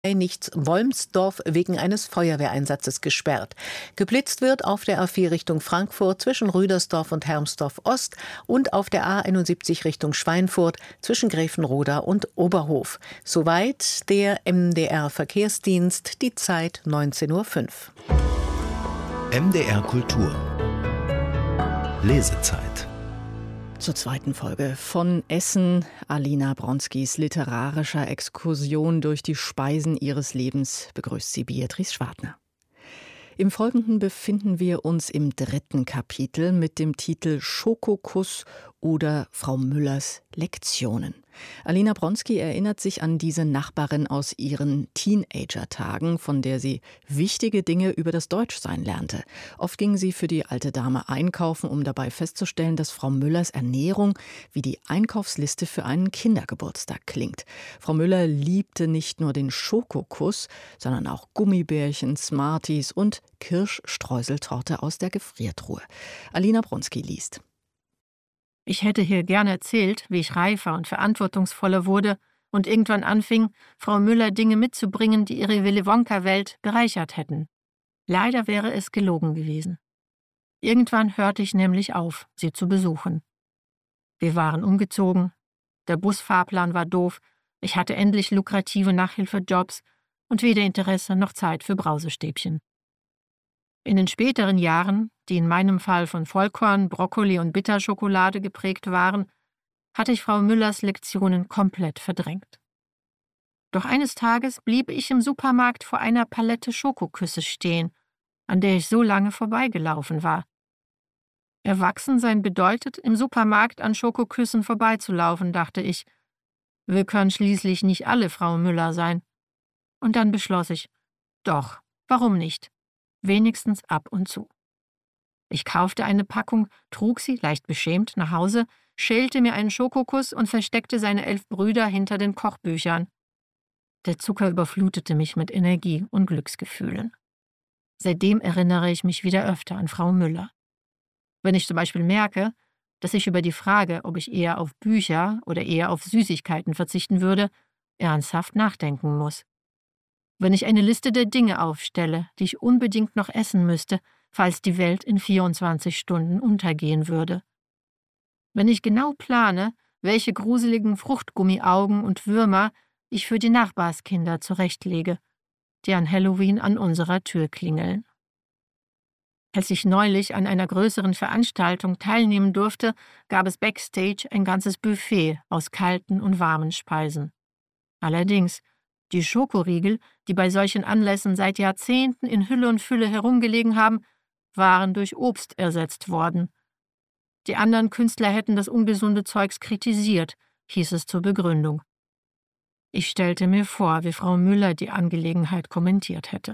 Nichts-Wolmsdorf wegen eines Feuerwehreinsatzes gesperrt. Geblitzt wird auf der A4 Richtung Frankfurt zwischen Rüdersdorf und Hermsdorf-Ost und auf der A71 Richtung Schweinfurt zwischen Gräfenroda und Oberhof. Soweit der MDR-Verkehrsdienst, die Zeit 19:05 Uhr. MDR Kultur. Lesezeit. Zur zweiten Folge von Essen, Alina Bronskis literarischer Exkursion durch die Speisen ihres Lebens, begrüßt sie Beatrice Schwartner. Im Folgenden befinden wir uns im 3. Kapitel mit dem Titel Schokokuss oder Frau Müllers Lektionen. Alina Bronski erinnert sich an diese Nachbarin aus ihren Teenager-Tagen, von der sie wichtige Dinge über das Deutschsein lernte. Oft ging sie für die alte Dame einkaufen, um dabei festzustellen, dass Frau Müllers Ernährung wie die Einkaufsliste für einen Kindergeburtstag klingt. Frau Müller liebte nicht nur den Schokokuss, sondern auch Gummibärchen, Smarties und Kirschstreuseltorte aus der Gefriertruhe. Alina Bronski liest. Ich hätte hier gerne erzählt, wie ich reifer und verantwortungsvoller wurde und irgendwann anfing, Frau Müller Dinge mitzubringen, die ihre Willy-Wonka-Welt bereichert hätten. Leider wäre es gelogen gewesen. Irgendwann hörte ich nämlich auf, sie zu besuchen. Wir waren umgezogen, der Busfahrplan war doof, ich hatte endlich lukrative Nachhilfejobs und weder Interesse noch Zeit für Brausestäbchen. In den späteren Jahren, die in meinem Fall von Vollkorn, Brokkoli und Bitterschokolade geprägt waren, hatte ich Frau Müllers Lektionen komplett verdrängt. Doch eines Tages blieb ich im Supermarkt vor einer Palette Schokoküsse stehen, an der ich so lange vorbeigelaufen war. Erwachsensein bedeutet, im Supermarkt an Schokoküssen vorbeizulaufen, dachte ich. Wir können schließlich nicht alle Frau Müller sein. Und dann beschloss ich, doch, warum nicht? Wenigstens ab und zu. Ich kaufte eine Packung, trug sie, leicht beschämt, nach Hause, schälte mir einen Schokokuss und versteckte seine 11 Brüder hinter den Kochbüchern. Der Zucker überflutete mich mit Energie und Glücksgefühlen. Seitdem erinnere ich mich wieder öfter an Frau Müller. Wenn ich zum Beispiel merke, dass ich über die Frage, ob ich eher auf Bücher oder eher auf Süßigkeiten verzichten würde, ernsthaft nachdenken muss. Wenn ich eine Liste der Dinge aufstelle, die ich unbedingt noch essen müsste, falls die Welt in 24 Stunden untergehen würde. Wenn ich genau plane, welche gruseligen Fruchtgummiaugen und Würmer ich für die Nachbarskinder zurechtlege, die an Halloween an unserer Tür klingeln. Als ich neulich an einer größeren Veranstaltung teilnehmen durfte, gab es backstage ein ganzes Buffet aus kalten und warmen Speisen. Allerdings, die Schokoriegel, die bei solchen Anlässen seit Jahrzehnten in Hülle und Fülle herumgelegen haben, waren durch Obst ersetzt worden. Die anderen Künstler hätten das ungesunde Zeugs kritisiert, hieß es zur Begründung. Ich stellte mir vor, wie Frau Müller die Angelegenheit kommentiert hätte.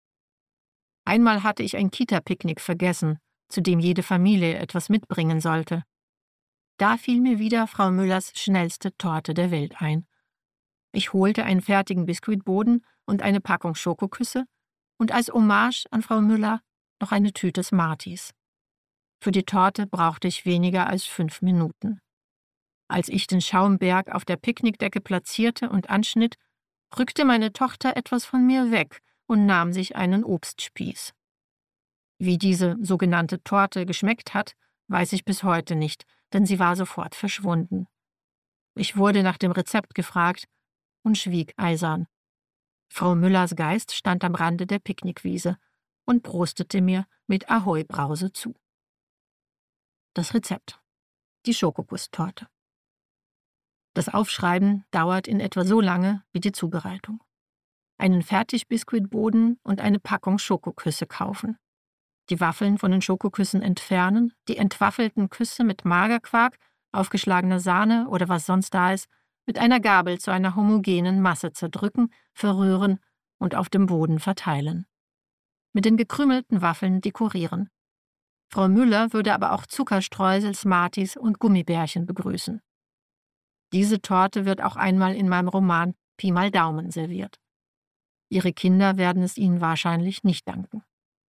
Einmal hatte ich ein Kita-Picknick vergessen, zu dem jede Familie etwas mitbringen sollte. Da fiel mir wieder Frau Müllers schnellste Torte der Welt ein. Ich holte einen fertigen Biskuitboden und eine Packung Schokoküsse und als Hommage an Frau Müller noch eine Tüte Smarties. Für die Torte brauchte ich weniger als 5 Minuten. Als ich den Schaumberg auf der Picknickdecke platzierte und anschnitt, rückte meine Tochter etwas von mir weg und nahm sich einen Obstspieß. Wie diese sogenannte Torte geschmeckt hat, weiß ich bis heute nicht, denn sie war sofort verschwunden. Ich wurde nach dem Rezept gefragt und schwieg eisern. Frau Müllers Geist stand am Rande der Picknickwiese und prostete mir mit Ahoi-Brause zu. Das Rezept: die Schokokusstorte. Das Aufschreiben dauert in etwa so lange wie die Zubereitung. Einen Fertigbiskuitboden und eine Packung Schokoküsse kaufen. Die Waffeln von den Schokoküssen entfernen, die entwaffelten Küsse mit Magerquark, aufgeschlagener Sahne oder was sonst da ist, mit einer Gabel zu einer homogenen Masse zerdrücken, verrühren und auf dem Boden verteilen. Mit den gekrümelten Waffeln dekorieren. Frau Müller würde aber auch Zuckerstreusel, Smarties und Gummibärchen begrüßen. Diese Torte wird auch einmal in meinem Roman Pi mal Daumen serviert. Ihre Kinder werden es ihnen wahrscheinlich nicht danken.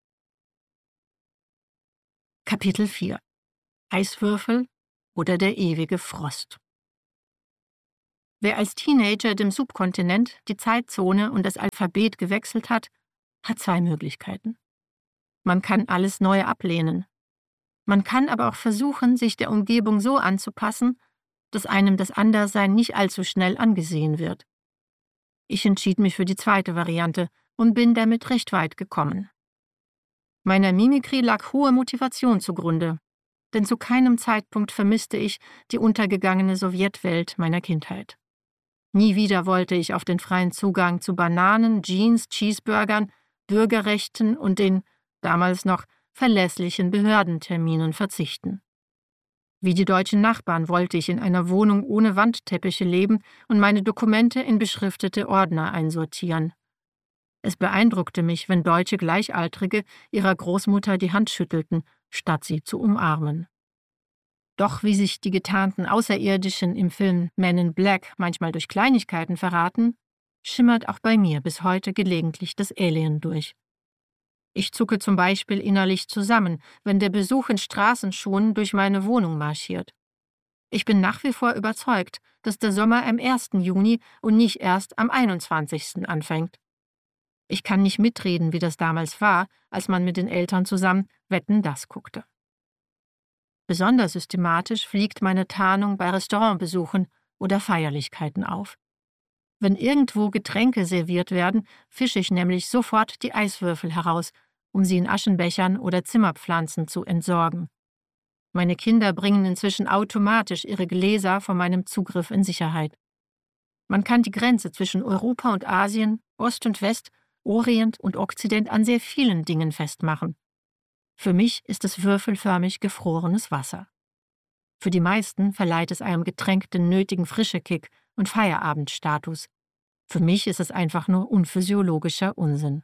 Kapitel 4: Eiswürfel oder der ewige Frost. Wer als Teenager dem Subkontinent die Zeitzone und das Alphabet gewechselt hat, hat zwei Möglichkeiten. Man kann alles Neue ablehnen. Man kann aber auch versuchen, sich der Umgebung so anzupassen, dass einem das Anderssein nicht allzu schnell angesehen wird. Ich entschied mich für die zweite Variante und bin damit recht weit gekommen. Meiner Mimikry lag hohe Motivation zugrunde, denn zu keinem Zeitpunkt vermisste ich die untergegangene Sowjetwelt meiner Kindheit. Nie wieder wollte ich auf den freien Zugang zu Bananen, Jeans, Cheeseburgern, Bürgerrechten und den, damals noch, verlässlichen Behördenterminen verzichten. Wie die deutschen Nachbarn wollte ich in einer Wohnung ohne Wandteppiche leben und meine Dokumente in beschriftete Ordner einsortieren. Es beeindruckte mich, wenn deutsche Gleichaltrige ihrer Großmutter die Hand schüttelten, statt sie zu umarmen. Doch wie sich die getarnten Außerirdischen im Film Men in Black manchmal durch Kleinigkeiten verraten, schimmert auch bei mir bis heute gelegentlich das Alien durch. Ich zucke zum Beispiel innerlich zusammen, wenn der Besuch in Straßenschuhen durch meine Wohnung marschiert. Ich bin nach wie vor überzeugt, dass der Sommer am 1. Juni und nicht erst am 21. anfängt. Ich kann nicht mitreden, wie das damals war, als man mit den Eltern zusammen Wetten, das guckte. Besonders systematisch fliegt meine Tarnung bei Restaurantbesuchen oder Feierlichkeiten auf. Wenn irgendwo Getränke serviert werden, fische ich nämlich sofort die Eiswürfel heraus, um sie in Aschenbechern oder Zimmerpflanzen zu entsorgen. Meine Kinder bringen inzwischen automatisch ihre Gläser vor meinem Zugriff in Sicherheit. Man kann die Grenze zwischen Europa und Asien, Ost und West, Orient und Okzident an sehr vielen Dingen festmachen. Für mich ist es würfelförmig gefrorenes Wasser. Für die meisten verleiht es einem Getränk den nötigen Frischekick und Feierabendstatus. Für mich ist es einfach nur unphysiologischer Unsinn.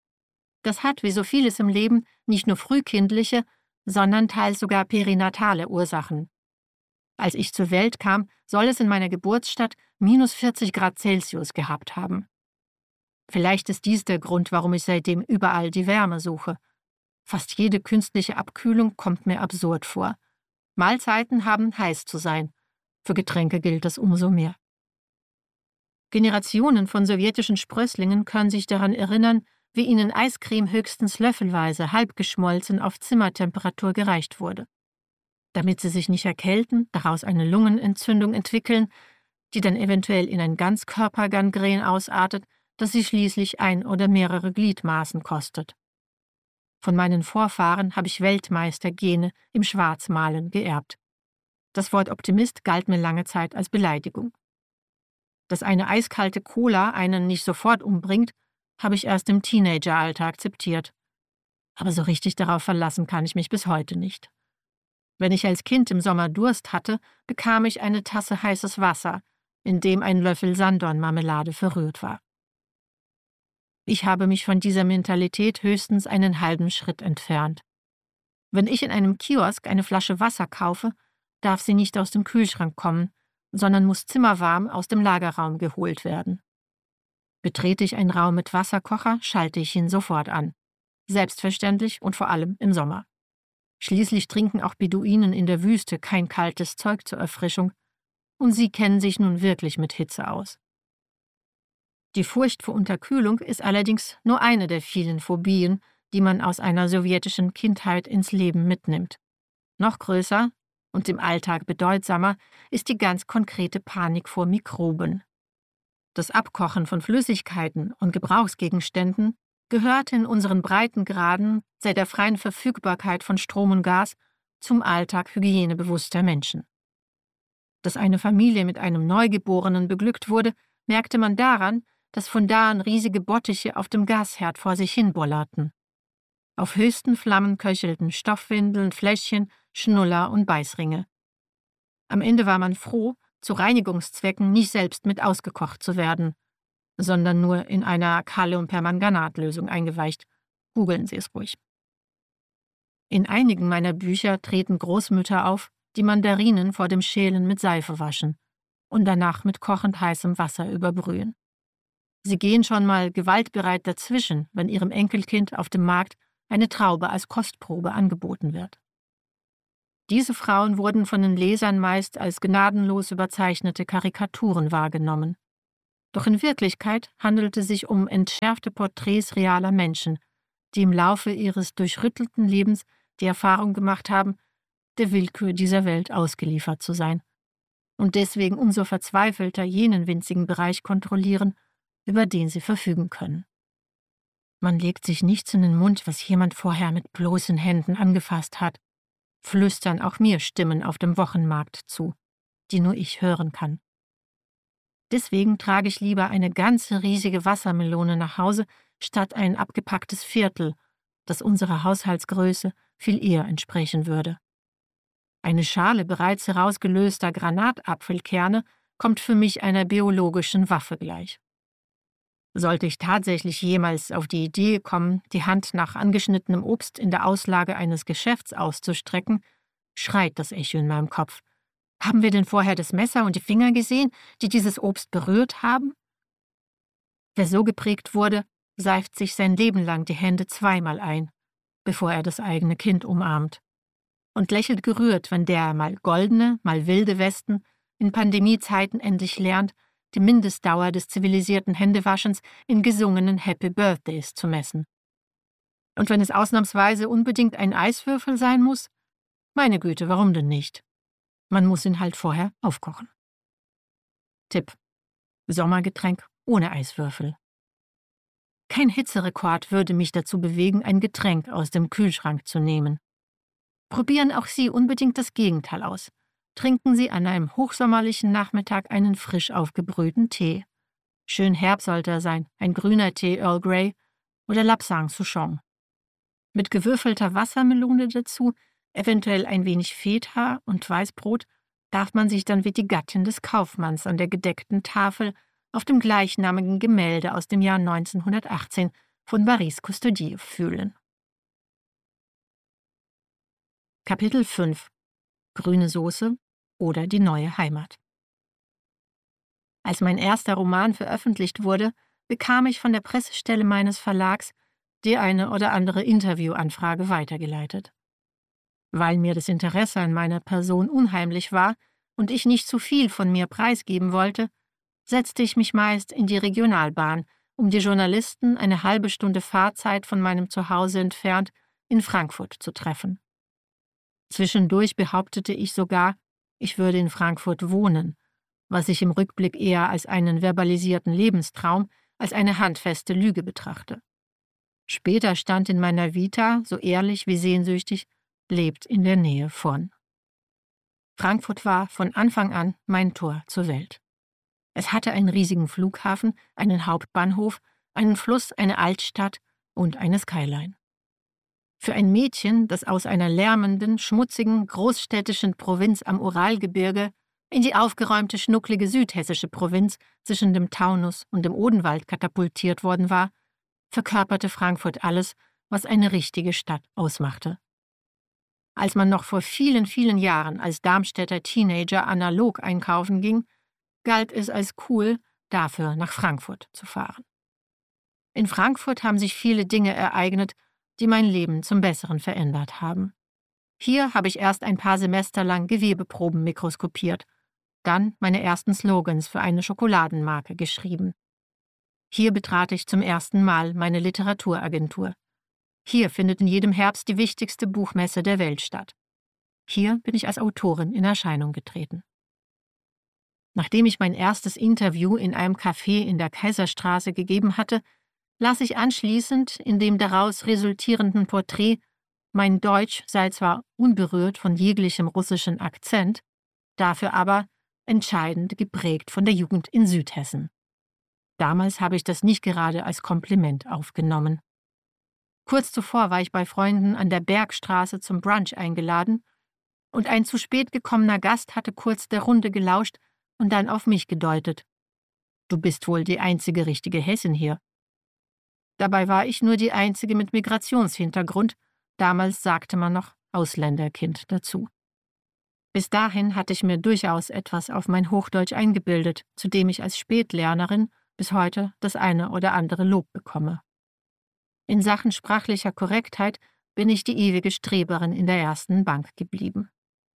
Das hat, wie so vieles im Leben, nicht nur frühkindliche, sondern teils sogar perinatale Ursachen. Als ich zur Welt kam, soll es in meiner Geburtsstadt minus 40 Grad Celsius gehabt haben. Vielleicht ist dies der Grund, warum ich seitdem überall die Wärme suche. Fast jede künstliche Abkühlung kommt mir absurd vor. Mahlzeiten haben heiß zu sein. Für Getränke gilt das umso mehr. Generationen von sowjetischen Sprösslingen können sich daran erinnern, wie ihnen Eiscreme höchstens löffelweise halb geschmolzen auf Zimmertemperatur gereicht wurde. Damit sie sich nicht erkälten, daraus eine Lungenentzündung entwickeln, die dann eventuell in ein Ganzkörpergangren ausartet, das sie schließlich ein oder mehrere Gliedmaßen kostet. Von meinen Vorfahren habe ich Weltmeistergene im Schwarzmalen geerbt. Das Wort Optimist galt mir lange Zeit als Beleidigung. Dass eine eiskalte Cola einen nicht sofort umbringt, habe ich erst im Teenageralter akzeptiert. Aber so richtig darauf verlassen kann ich mich bis heute nicht. Wenn ich als Kind im Sommer Durst hatte, bekam ich eine Tasse heißes Wasser, in dem ein Löffel Sanddornmarmelade verrührt war. Ich habe mich von dieser Mentalität höchstens einen halben Schritt entfernt. Wenn ich in einem Kiosk eine Flasche Wasser kaufe, darf sie nicht aus dem Kühlschrank kommen, sondern muss zimmerwarm aus dem Lagerraum geholt werden. Betrete ich einen Raum mit Wasserkocher, schalte ich ihn sofort an. Selbstverständlich und vor allem im Sommer. Schließlich trinken auch Beduinen in der Wüste kein kaltes Zeug zur Erfrischung, und sie kennen sich nun wirklich mit Hitze aus. Die Furcht vor Unterkühlung ist allerdings nur eine der vielen Phobien, die man aus einer sowjetischen Kindheit ins Leben mitnimmt. Noch größer und im Alltag bedeutsamer ist die ganz konkrete Panik vor Mikroben. Das Abkochen von Flüssigkeiten und Gebrauchsgegenständen gehört in unseren Breitengraden seit der freien Verfügbarkeit von Strom und Gas zum Alltag hygienebewusster Menschen. Dass eine Familie mit einem Neugeborenen beglückt wurde, merkte man daran, dass von da an riesige Bottiche auf dem Gasherd vor sich hin bollerten. Auf höchsten Flammen köchelten Stoffwindeln, Fläschchen, Schnuller und Beißringe. Am Ende war man froh, zu Reinigungszwecken nicht selbst mit ausgekocht zu werden, sondern nur in einer Kaliumpermanganatlösung eingeweicht. Googeln Sie es ruhig. In einigen meiner Bücher treten Großmütter auf, die Mandarinen vor dem Schälen mit Seife waschen und danach mit kochend heißem Wasser überbrühen. Sie gehen schon mal gewaltbereit dazwischen, wenn ihrem Enkelkind auf dem Markt eine Traube als Kostprobe angeboten wird. Diese Frauen wurden von den Lesern meist als gnadenlos überzeichnete Karikaturen wahrgenommen. Doch in Wirklichkeit handelte es sich um entschärfte Porträts realer Menschen, die im Laufe ihres durchrüttelten Lebens die Erfahrung gemacht haben, der Willkür dieser Welt ausgeliefert zu sein und deswegen umso verzweifelter jenen winzigen Bereich kontrollieren, über den sie verfügen können. Man legt sich nichts in den Mund, was jemand vorher mit bloßen Händen angefasst hat, flüstern auch mir Stimmen auf dem Wochenmarkt zu, die nur ich hören kann. Deswegen trage ich lieber eine ganze riesige Wassermelone nach Hause, statt ein abgepacktes Viertel, das unserer Haushaltsgröße viel eher entsprechen würde. Eine Schale bereits herausgelöster Granatapfelkerne kommt für mich einer biologischen Waffe gleich. Sollte ich tatsächlich jemals auf die Idee kommen, die Hand nach angeschnittenem Obst in der Auslage eines Geschäfts auszustrecken, schreit das Echo in meinem Kopf. Haben wir denn vorher das Messer und die Finger gesehen, die dieses Obst berührt haben? Wer so geprägt wurde, seift sich sein Leben lang die Hände zweimal ein, bevor er das eigene Kind umarmt. Und lächelt gerührt, wenn der mal goldene, mal wilde Westen in Pandemiezeiten endlich lernt, die Mindestdauer des zivilisierten Händewaschens in gesungenen Happy Birthdays zu messen. Und wenn es ausnahmsweise unbedingt ein Eiswürfel sein muss, meine Güte, warum denn nicht? Man muss ihn halt vorher aufkochen. Tipp: Sommergetränk ohne Eiswürfel. Kein Hitzerekord würde mich dazu bewegen, ein Getränk aus dem Kühlschrank zu nehmen. Probieren auch Sie unbedingt das Gegenteil aus. Trinken Sie an einem hochsommerlichen Nachmittag einen frisch aufgebrühten Tee. Schön herb sollte er sein, ein grüner Tee Earl Grey oder Lapsang Souchong. Mit gewürfelter Wassermelone dazu, eventuell ein wenig Feta und Weißbrot, darf man sich dann wie die Gattin des Kaufmanns an der gedeckten Tafel auf dem gleichnamigen Gemälde aus dem Jahr 1918 von Maurice Custodiev fühlen. Kapitel 5: Grüne Soße oder die neue Heimat. Als mein erster Roman veröffentlicht wurde, bekam ich von der Pressestelle meines Verlags die eine oder andere Interviewanfrage weitergeleitet. Weil mir das Interesse an meiner Person unheimlich war und ich nicht zu viel von mir preisgeben wollte, setzte ich mich meist in die Regionalbahn, um die Journalisten eine halbe Stunde Fahrzeit von meinem Zuhause entfernt in Frankfurt zu treffen. Zwischendurch behauptete ich sogar, ich würde in Frankfurt wohnen, was ich im Rückblick eher als einen verbalisierten Lebenstraum als eine handfeste Lüge betrachte. Später stand in meiner Vita, so ehrlich wie sehnsüchtig, lebt in der Nähe von. Frankfurt war von Anfang an mein Tor zur Welt. Es hatte einen riesigen Flughafen, einen Hauptbahnhof, einen Fluss, eine Altstadt und eine Skyline. Für ein Mädchen, das aus einer lärmenden, schmutzigen, großstädtischen Provinz am Uralgebirge in die aufgeräumte, schnucklige südhessische Provinz zwischen dem Taunus und dem Odenwald katapultiert worden war, verkörperte Frankfurt alles, was eine richtige Stadt ausmachte. Als man noch vor vielen, vielen Jahren als Darmstädter Teenager analog einkaufen ging, galt es als cool, dafür nach Frankfurt zu fahren. In Frankfurt haben sich viele Dinge ereignet, die mein Leben zum Besseren verändert haben. Hier habe ich erst ein paar Semester lang Gewebeproben mikroskopiert, dann meine ersten Slogans für eine Schokoladenmarke geschrieben. Hier betrat ich zum ersten Mal meine Literaturagentur. Hier findet in jedem Herbst die wichtigste Buchmesse der Welt statt. Hier bin ich als Autorin in Erscheinung getreten. Nachdem ich mein erstes Interview in einem Café in der Kaiserstraße gegeben hatte, las ich anschließend in dem daraus resultierenden Porträt, mein Deutsch sei zwar unberührt von jeglichem russischen Akzent, dafür aber entscheidend geprägt von der Jugend in Südhessen. Damals habe ich das nicht gerade als Kompliment aufgenommen. Kurz zuvor war ich bei Freunden an der Bergstraße zum Brunch eingeladen und ein zu spät gekommener Gast hatte kurz der Runde gelauscht und dann auf mich gedeutet. »Du bist wohl die einzige richtige Hessin hier.« Dabei war ich nur die einzige mit Migrationshintergrund, damals sagte man noch Ausländerkind dazu. Bis dahin hatte ich mir durchaus etwas auf mein Hochdeutsch eingebildet, zu dem ich als Spätlernerin bis heute das eine oder andere Lob bekomme. In Sachen sprachlicher Korrektheit bin ich die ewige Streberin in der ersten Bank geblieben.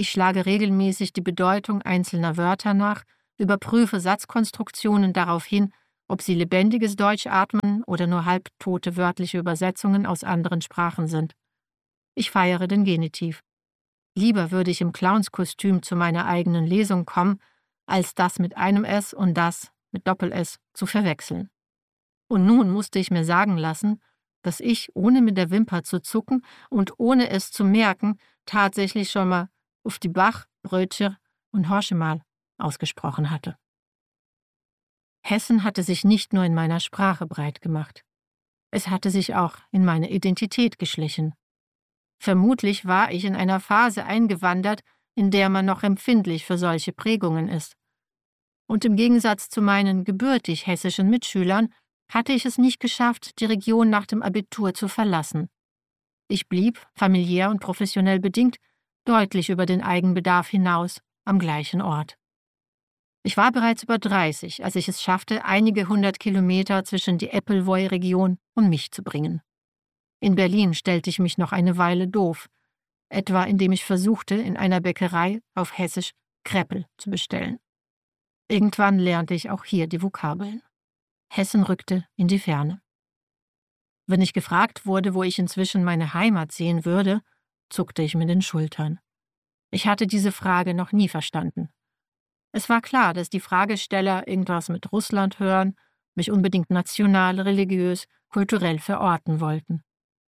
Ich schlage regelmäßig die Bedeutung einzelner Wörter nach, überprüfe Satzkonstruktionen darauf hin, ob sie lebendiges Deutsch atmen oder nur halbtote wörtliche Übersetzungen aus anderen Sprachen sind. Ich feiere den Genitiv. Lieber würde ich im Clownskostüm zu meiner eigenen Lesung kommen, als das mit einem S und das mit Doppel-S zu verwechseln. Und nun musste ich mir sagen lassen, dass ich, ohne mit der Wimper zu zucken und ohne es zu merken, tatsächlich schon mal auf die Bach, Brötchen und Horschemal ausgesprochen hatte. Hessen hatte sich nicht nur in meiner Sprache breit gemacht. Es hatte sich auch in meine Identität geschlichen. Vermutlich war ich in einer Phase eingewandert, in der man noch empfindlich für solche Prägungen ist. Und im Gegensatz zu meinen gebürtig hessischen Mitschülern hatte ich es nicht geschafft, die Region nach dem Abitur zu verlassen. Ich blieb, familiär und professionell bedingt, deutlich über den Eigenbedarf hinaus am gleichen Ort. Ich war bereits über 30, als ich es schaffte, einige 100 Kilometer zwischen die Eppelwoi-Region und mich zu bringen. In Berlin stellte ich mich noch eine Weile doof, etwa indem ich versuchte, in einer Bäckerei auf Hessisch Kreppel zu bestellen. Irgendwann lernte ich auch hier die Vokabeln. Hessen rückte in die Ferne. Wenn ich gefragt wurde, wo ich inzwischen meine Heimat sehen würde, zuckte ich mit den Schultern. Ich hatte diese Frage noch nie verstanden. Es war klar, dass die Fragesteller irgendwas mit Russland hören, mich unbedingt national, religiös, kulturell verorten wollten.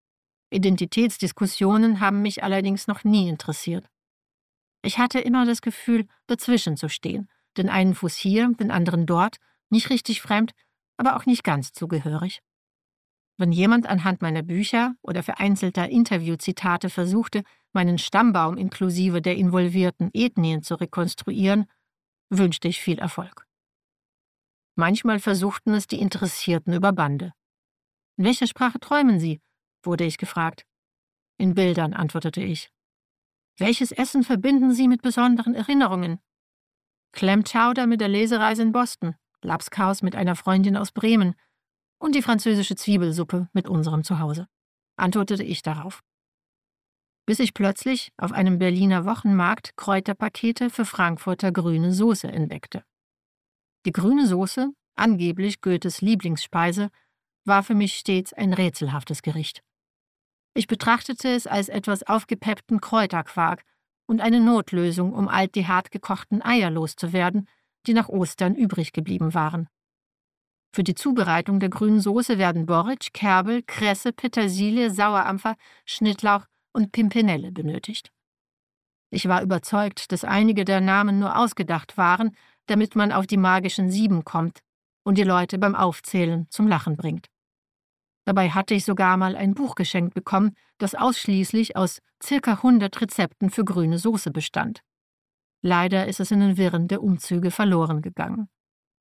Identitätsdiskussionen haben mich allerdings noch nie interessiert. Ich hatte immer das Gefühl, dazwischen zu stehen, den einen Fuß hier, den anderen dort, nicht richtig fremd, aber auch nicht ganz zugehörig. Wenn jemand anhand meiner Bücher oder vereinzelter Interviewzitate versuchte, meinen Stammbaum inklusive der involvierten Ethnien zu rekonstruieren, wünschte ich viel Erfolg. Manchmal versuchten es die Interessierten über Bande. »In welcher Sprache träumen Sie?« wurde ich gefragt. »In Bildern«, antwortete ich. »Welches Essen verbinden Sie mit besonderen Erinnerungen?« »Clam Chowder mit der Lesereise in Boston, Labskaus mit einer Freundin aus Bremen und die französische Zwiebelsuppe mit unserem Zuhause«, antwortete ich darauf. Bis ich plötzlich auf einem Berliner Wochenmarkt Kräuterpakete für Frankfurter grüne Soße entdeckte. Die grüne Soße, angeblich Goethes Lieblingsspeise, war für mich stets ein rätselhaftes Gericht. Ich betrachtete es als etwas aufgepeppten Kräuterquark und eine Notlösung, um all die hart gekochten Eier loszuwerden, die nach Ostern übrig geblieben waren. Für die Zubereitung der grünen Soße werden Borretsch, Kerbel, Kresse, Petersilie, Sauerampfer, Schnittlauch und Pimpinelle benötigt. Ich war überzeugt, dass einige der Namen nur ausgedacht waren, damit man auf die magischen 7 kommt und die Leute beim Aufzählen zum Lachen bringt. Dabei hatte ich sogar mal ein Buch geschenkt bekommen, das ausschließlich aus ca. 100 Rezepten für grüne Soße bestand. Leider ist es in den Wirren der Umzüge verloren gegangen.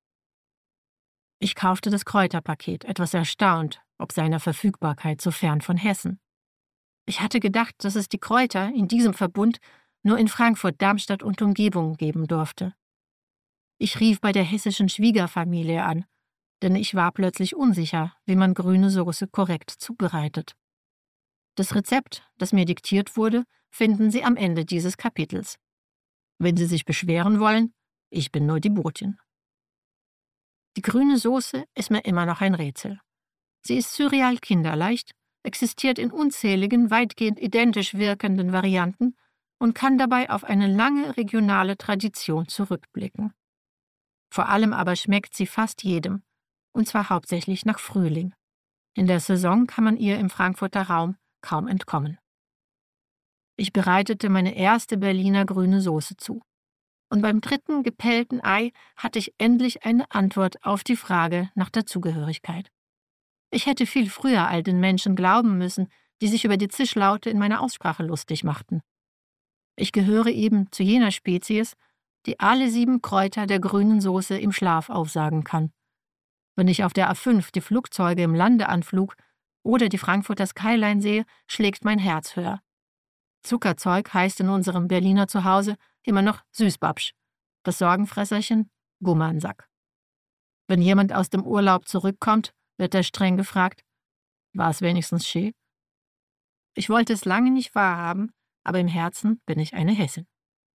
Ich kaufte das Kräuterpaket, etwas erstaunt, ob seiner Verfügbarkeit so fern von Hessen. Ich hatte gedacht, dass es die Kräuter in diesem Verbund nur in Frankfurt, Darmstadt und Umgebung geben durfte. Ich rief bei der hessischen Schwiegerfamilie an, denn ich war plötzlich unsicher, wie man grüne Soße korrekt zubereitet. Das Rezept, das mir diktiert wurde, finden Sie am Ende dieses Kapitels. Wenn Sie sich beschweren wollen, ich bin nur die Botin. Die grüne Soße ist mir immer noch ein Rätsel. Sie ist surreal kinderleicht, existiert in unzähligen, weitgehend identisch wirkenden Varianten und kann dabei auf eine lange regionale Tradition zurückblicken. Vor allem aber schmeckt sie fast jedem, und zwar hauptsächlich nach Frühling. In der Saison kann man ihr im Frankfurter Raum kaum entkommen. Ich bereitete meine erste Berliner grüne Soße zu. Und beim 3. gepellten Ei hatte ich endlich eine Antwort auf die Frage nach der Zugehörigkeit. Ich hätte viel früher all den Menschen glauben müssen, die sich über die Zischlaute in meiner Aussprache lustig machten. Ich gehöre eben zu jener Spezies, die alle 7 Kräuter der grünen Soße im Schlaf aufsagen kann. Wenn ich auf der A5 die Flugzeuge im Lande anflug oder die Frankfurter Skyline sehe, schlägt mein Herz höher. Zuckerzeug heißt in unserem Berliner Zuhause immer noch Süßbabsch, das Sorgenfresserchen Gummernsack. Wenn jemand aus dem Urlaub zurückkommt, wird er streng gefragt, war es wenigstens schön? Ich wollte es lange nicht wahrhaben, aber im Herzen bin ich eine Hessin.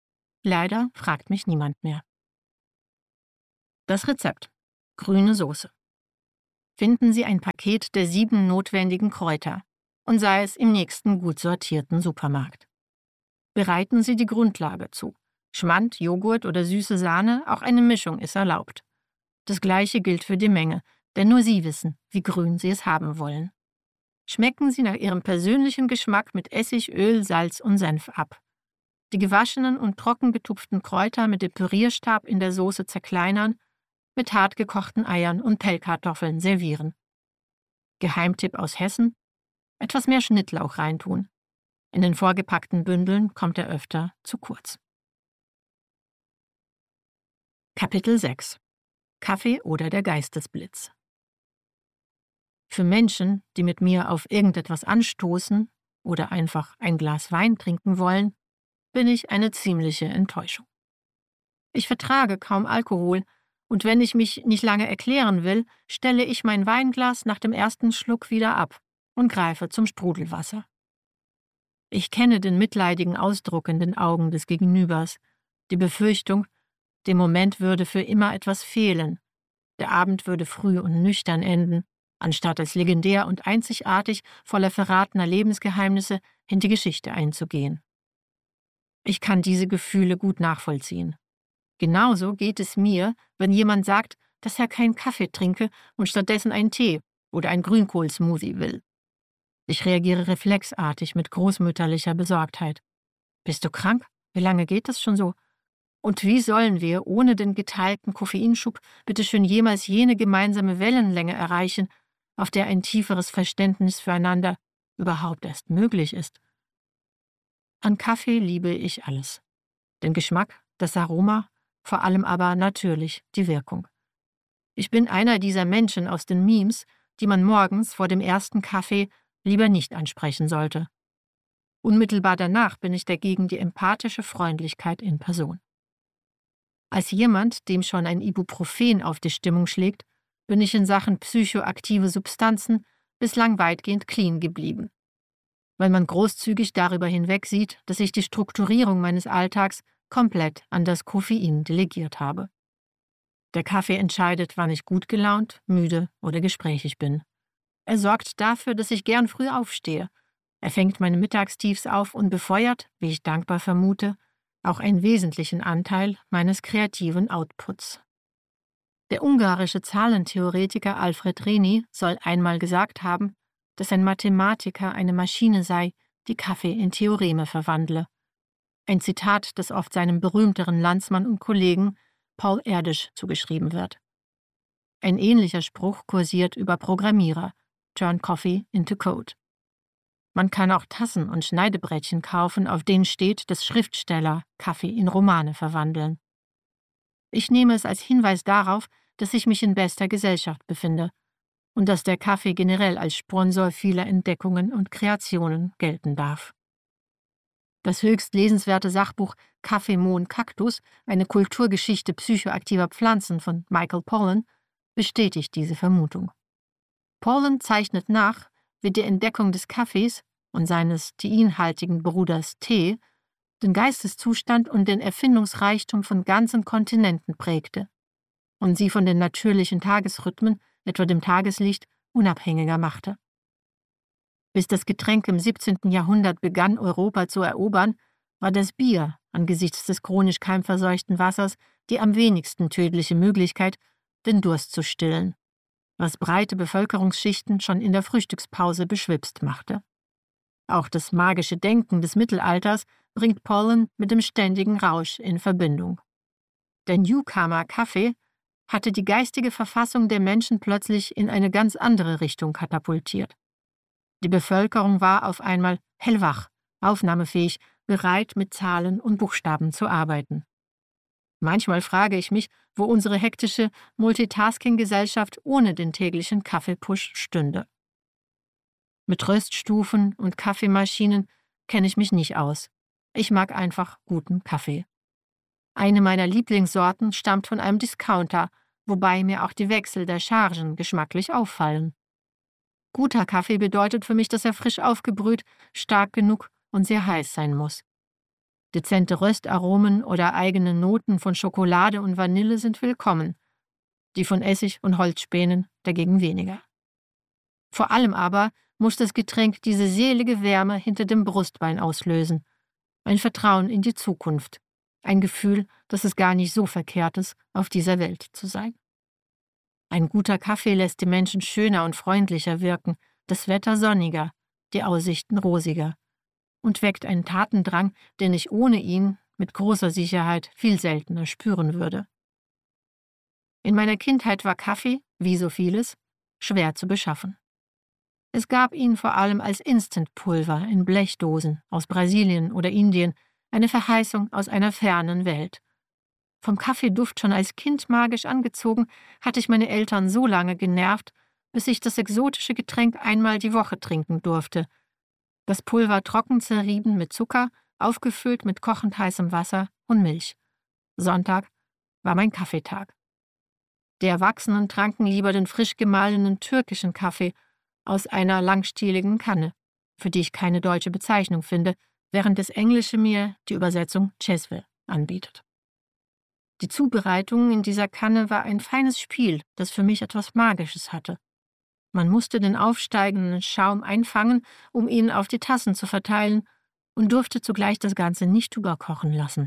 Leider fragt mich niemand mehr. Das Rezept: grüne Soße. Finden Sie ein Paket der 7 notwendigen Kräuter und sei es im nächsten gut sortierten Supermarkt. Bereiten Sie die Grundlage zu. Schmand, Joghurt oder süße Sahne, auch eine Mischung ist erlaubt. Das Gleiche gilt für die Menge, denn nur Sie wissen, wie grün Sie es haben wollen. Schmecken Sie nach Ihrem persönlichen Geschmack mit Essig, Öl, Salz und Senf ab. Die gewaschenen und trocken getupften Kräuter mit dem Pürierstab in der Soße zerkleinern, mit hart gekochten Eiern und Pellkartoffeln servieren. Geheimtipp aus Hessen: etwas mehr Schnittlauch reintun. In den vorgepackten Bündeln kommt er öfter zu kurz. Kapitel 6: Kaffee oder der Geistesblitz. Für Menschen, die mit mir auf irgendetwas anstoßen oder einfach ein Glas Wein trinken wollen, bin ich eine ziemliche Enttäuschung. Ich vertrage kaum Alkohol, und wenn ich mich nicht lange erklären will, stelle ich mein Weinglas nach dem ersten Schluck wieder ab und greife zum Sprudelwasser. Ich kenne den mitleidigen Ausdruck in den Augen des Gegenübers, die Befürchtung, dem Moment würde für immer etwas fehlen, der Abend würde früh und nüchtern enden, anstatt als legendär und einzigartig voller verratener Lebensgeheimnisse in die Geschichte einzugehen. Ich kann diese Gefühle gut nachvollziehen. Genauso geht es mir, wenn jemand sagt, dass er keinen Kaffee trinke und stattdessen einen Tee oder einen Grünkohl-Smoothie will. Ich reagiere reflexartig mit großmütterlicher Besorgtheit. Bist du krank? Wie lange geht das schon so? Und wie sollen wir ohne den geteilten Koffeinschub bitteschön jemals jene gemeinsame Wellenlänge erreichen, auf der ein tieferes Verständnis füreinander überhaupt erst möglich ist? An Kaffee liebe ich alles. Den Geschmack, das Aroma, vor allem aber natürlich die Wirkung. Ich bin einer dieser Menschen aus den Memes, die man morgens vor dem ersten Kaffee lieber nicht ansprechen sollte. Unmittelbar danach bin ich dagegen die empathische Freundlichkeit in Person. Als jemand, dem schon ein Ibuprofen auf die Stimmung schlägt, bin ich in Sachen psychoaktive Substanzen bislang weitgehend clean geblieben. Weil man großzügig darüber hinwegsieht, dass ich die Strukturierung meines Alltags komplett an das Koffein delegiert habe. Der Kaffee entscheidet, wann ich gut gelaunt, müde oder gesprächig bin. Er sorgt dafür, dass ich gern früh aufstehe. Er fängt meine Mittagstiefs auf und befeuert, wie ich dankbar vermute, auch einen wesentlichen Anteil meines kreativen Outputs. Der ungarische Zahlentheoretiker Alfred Rényi soll einmal gesagt haben, dass ein Mathematiker eine Maschine sei, die Kaffee in Theoreme verwandle. Ein Zitat, das oft seinem berühmteren Landsmann und Kollegen Paul Erdős zugeschrieben wird. Ein ähnlicher Spruch kursiert über Programmierer: Turn Coffee into Code. Man kann auch Tassen und Schneidebrettchen kaufen, auf denen steht, dass Schriftsteller Kaffee in Romane verwandeln. Ich nehme es als Hinweis darauf, dass ich mich in bester Gesellschaft befinde und dass der Kaffee generell als Sponsor vieler Entdeckungen und Kreationen gelten darf. Das höchst lesenswerte Sachbuch Kaffee, Mohn, Kaktus, eine Kulturgeschichte psychoaktiver Pflanzen von Michael Pollan, bestätigt diese Vermutung. Pollan zeichnet nach, wie die Entdeckung des Kaffees und seines teinhaltigen Bruders Tee den Geisteszustand und den Erfindungsreichtum von ganzen Kontinenten prägte und sie von den natürlichen Tagesrhythmen, etwa dem Tageslicht, unabhängiger machte. Bis das Getränk im 17. Jahrhundert begann, Europa zu erobern, war das Bier angesichts des chronisch keimverseuchten Wassers die am wenigsten tödliche Möglichkeit, den Durst zu stillen, was breite Bevölkerungsschichten schon in der Frühstückspause beschwipst machte. Auch das magische Denken des Mittelalters bringt Pollan mit dem ständigen Rausch in Verbindung. Der Newcomer-Kaffee hatte die geistige Verfassung der Menschen plötzlich in eine ganz andere Richtung katapultiert. Die Bevölkerung war auf einmal hellwach, aufnahmefähig, bereit, mit Zahlen und Buchstaben zu arbeiten. Manchmal frage ich mich, wo unsere hektische Multitasking-Gesellschaft ohne den täglichen Kaffeepush stünde. Mit Röststufen und Kaffeemaschinen kenne ich mich nicht aus. Ich mag einfach guten Kaffee. Eine meiner Lieblingssorten stammt von einem Discounter, wobei mir auch die Wechsel der Chargen geschmacklich auffallen. Guter Kaffee bedeutet für mich, dass er frisch aufgebrüht, stark genug und sehr heiß sein muss. Dezente Röstaromen oder eigene Noten von Schokolade und Vanille sind willkommen, die von Essig und Holzspänen dagegen weniger. Vor allem aber muss das Getränk diese selige Wärme hinter dem Brustbein auslösen, ein Vertrauen in die Zukunft, ein Gefühl, dass es gar nicht so verkehrt ist, auf dieser Welt zu sein. Ein guter Kaffee lässt die Menschen schöner und freundlicher wirken, das Wetter sonniger, die Aussichten rosiger und weckt einen Tatendrang, den ich ohne ihn mit großer Sicherheit viel seltener spüren würde. In meiner Kindheit war Kaffee, wie so vieles, schwer zu beschaffen. Es gab ihn vor allem als Instantpulver in Blechdosen aus Brasilien oder Indien, eine Verheißung aus einer fernen Welt. Vom Kaffeeduft schon als Kind magisch angezogen, hatte ich meine Eltern so lange genervt, bis ich das exotische Getränk einmal die Woche trinken durfte. Das Pulver trocken zerrieben mit Zucker, aufgefüllt mit kochend heißem Wasser und Milch. Sonntag war mein Kaffeetag. Die Erwachsenen tranken lieber den frisch gemahlenen türkischen Kaffee aus einer langstieligen Kanne, für die ich keine deutsche Bezeichnung finde, während das Englische mir die Übersetzung Chesve anbietet. Die Zubereitung in dieser Kanne war ein feines Spiel, das für mich etwas Magisches hatte. Man musste den aufsteigenden Schaum einfangen, um ihn auf die Tassen zu verteilen, und durfte zugleich das Ganze nicht überkochen lassen.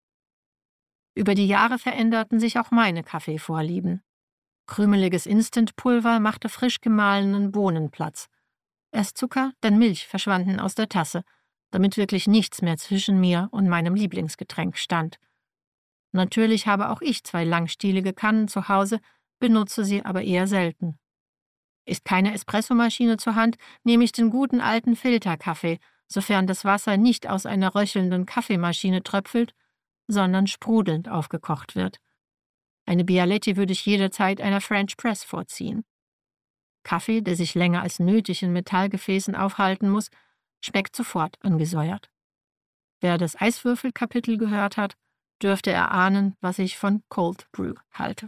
Über die Jahre veränderten sich auch meine Kaffeevorlieben. Krümeliges Instantpulver machte frisch gemahlenen Bohnen Platz. Erst Zucker, dann Milch verschwanden aus der Tasse, damit wirklich nichts mehr zwischen mir und meinem Lieblingsgetränk stand. Natürlich habe auch ich 2 langstielige Kannen zu Hause, benutze sie aber eher selten. Ist keine Espressomaschine zur Hand, nehme ich den guten alten Filterkaffee, sofern das Wasser nicht aus einer röchelnden Kaffeemaschine tröpfelt, sondern sprudelnd aufgekocht wird. Eine Bialetti würde ich jederzeit einer French Press vorziehen. Kaffee, der sich länger als nötig in Metallgefäßen aufhalten muss, schmeckt sofort angesäuert. Wer das Eiswürfelkapitel gehört hat, dürfte erahnen, was ich von Cold Brew halte.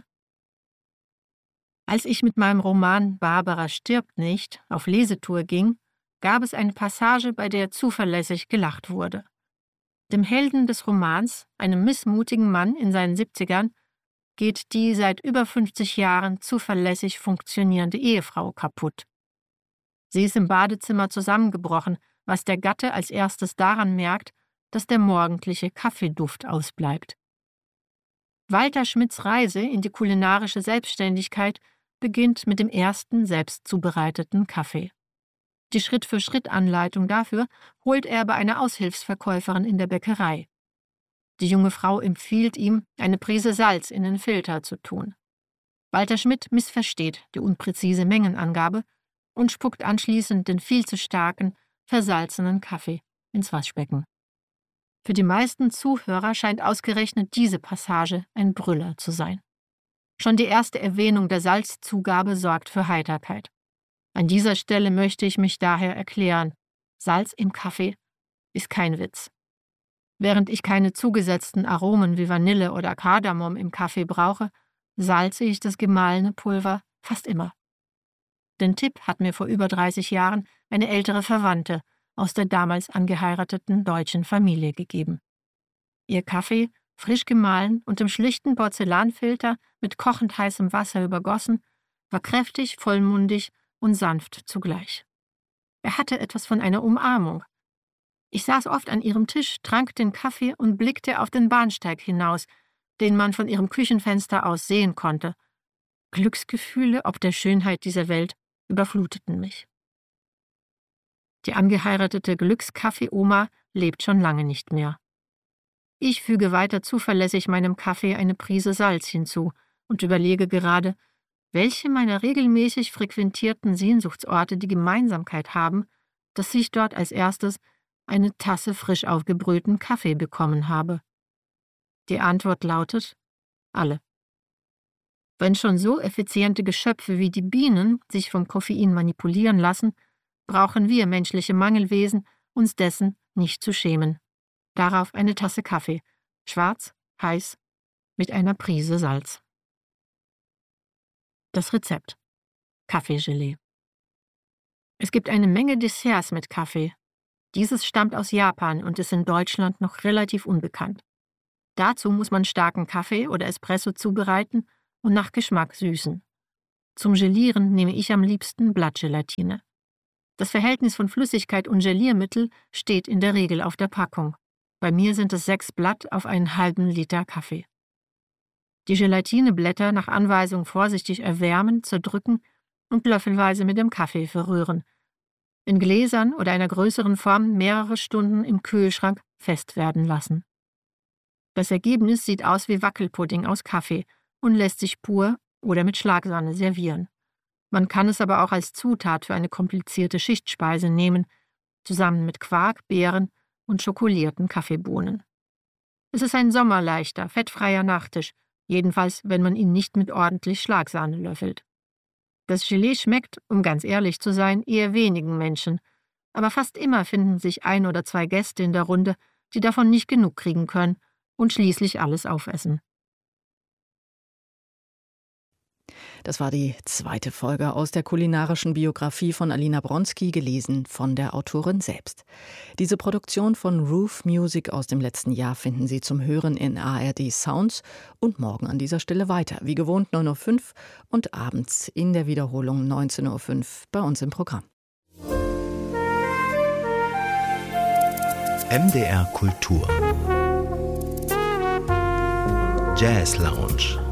Als ich mit meinem Roman »Barbara stirbt nicht« auf Lesetour ging, gab es eine Passage, bei der zuverlässig gelacht wurde. Dem Helden des Romans, einem missmutigen Mann in seinen 70ern, geht die seit über 50 Jahren zuverlässig funktionierende Ehefrau kaputt. Sie ist im Badezimmer zusammengebrochen, was der Gatte als erstes daran merkt, dass der morgendliche Kaffeeduft ausbleibt. Walter Schmidts Reise in die kulinarische Selbstständigkeit beginnt mit dem ersten selbst zubereiteten Kaffee. Die Schritt-für-Schritt-Anleitung dafür holt er bei einer Aushilfsverkäuferin in der Bäckerei. Die junge Frau empfiehlt ihm, eine Prise Salz in den Filter zu tun. Walter Schmidt missversteht die unpräzise Mengenangabe und spuckt anschließend den viel zu starken, versalzenen Kaffee ins Waschbecken. Für die meisten Zuhörer scheint ausgerechnet diese Passage ein Brüller zu sein. Schon die erste Erwähnung der Salzzugabe sorgt für Heiterkeit. An dieser Stelle möchte ich mich daher erklären: Salz im Kaffee ist kein Witz. Während ich keine zugesetzten Aromen wie Vanille oder Kardamom im Kaffee brauche, salze ich das gemahlene Pulver fast immer. Den Tipp hat mir vor über 30 Jahren eine ältere Verwandte aus der damals angeheirateten deutschen Familie gegeben. Ihr Kaffee, frisch gemahlen und im schlichten Porzellanfilter mit kochend heißem Wasser übergossen, war kräftig, vollmundig und sanft zugleich. Er hatte etwas von einer Umarmung. Ich saß oft an ihrem Tisch, trank den Kaffee und blickte auf den Bahnsteig hinaus, den man von ihrem Küchenfenster aus sehen konnte. Glücksgefühle ob der Schönheit dieser Welt überfluteten mich. Die angeheiratete Glückskaffee-Oma lebt schon lange nicht mehr. Ich füge weiter zuverlässig meinem Kaffee eine Prise Salz hinzu und überlege gerade, welche meiner regelmäßig frequentierten Sehnsuchtsorte die Gemeinsamkeit haben, dass ich dort als erstes eine Tasse frisch aufgebrühten Kaffee bekommen habe. Die Antwort lautet: alle. Wenn schon so effiziente Geschöpfe wie die Bienen sich vom Koffein manipulieren lassen, brauchen wir menschliche Mangelwesen uns dessen nicht zu schämen. Darauf eine Tasse Kaffee, schwarz, heiß, mit einer Prise Salz. Das Rezept: Kaffeegelee. Es gibt eine Menge Desserts mit Kaffee. Dieses stammt aus Japan und ist in Deutschland noch relativ unbekannt. Dazu muss man starken Kaffee oder Espresso zubereiten und nach Geschmack süßen. Zum Gelieren nehme ich am liebsten Blattgelatine. Das Verhältnis von Flüssigkeit und Geliermittel steht in der Regel auf der Packung. Bei mir sind es 6 Blatt auf einen halben Liter Kaffee. Die Gelatineblätter nach Anweisung vorsichtig erwärmen, zerdrücken und löffelweise mit dem Kaffee verrühren. In Gläsern oder einer größeren Form mehrere Stunden im Kühlschrank fest werden lassen. Das Ergebnis sieht aus wie Wackelpudding aus Kaffee und lässt sich pur oder mit Schlagsahne servieren. Man kann es aber auch als Zutat für eine komplizierte Schichtspeise nehmen, zusammen mit Quark, Beeren und schokolierten Kaffeebohnen. Es ist ein sommerleichter, fettfreier Nachtisch, jedenfalls wenn man ihn nicht mit ordentlich Schlagsahne löffelt. Das Gelee schmeckt, um ganz ehrlich zu sein, eher wenigen Menschen, aber fast immer finden sich 1 oder 2 Gäste in der Runde, die davon nicht genug kriegen können und schließlich alles aufessen. Das war die 2. Folge aus der kulinarischen Biografie von Alina Bronski, gelesen von der Autorin selbst. Diese Produktion von Roof Music aus dem letzten Jahr finden Sie zum Hören in ARD Sounds und morgen an dieser Stelle weiter. Wie gewohnt 9:05 Uhr und abends in der Wiederholung 19:05 Uhr bei uns im Programm. MDR Kultur Jazz Lounge.